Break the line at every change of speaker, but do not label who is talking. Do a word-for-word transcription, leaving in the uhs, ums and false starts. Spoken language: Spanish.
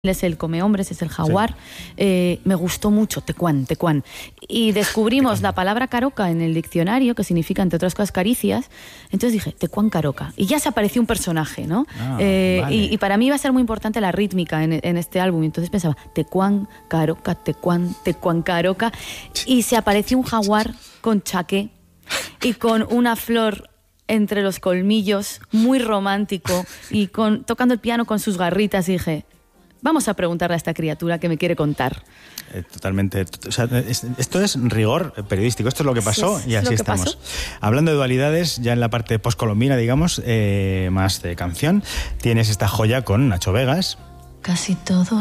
es el comehombres, es el jaguar. Sí. Eh, me gustó mucho, tecuán, tecuán. Y descubrimos tecuán. La palabra caroca en el diccionario, que significa, entre otras cosas, caricias. Entonces dije, tecuán caroca. Y ya se apareció un personaje, ¿no?
Ah,
eh,
vale.
y, y para mí iba a ser muy importante la rítmica en, en este álbum. Entonces pensaba, tecuán, caroca, tecuán, tecuán, caroca. Y se apareció un jaguar con chaqué y con una flor entre los colmillos, muy romántico, y con, tocando el piano con sus garritas. Y dije, vamos a preguntarle a esta criatura que me quiere contar.
Eh, totalmente. O sea, es, esto es rigor periodístico. Esto es lo que pasó
Sí, es
y así estamos.
pasó.
Hablando de dualidades, ya en la parte postcolombina, digamos, eh, más de canción, tienes esta joya con Nacho Vegas.
Casi todos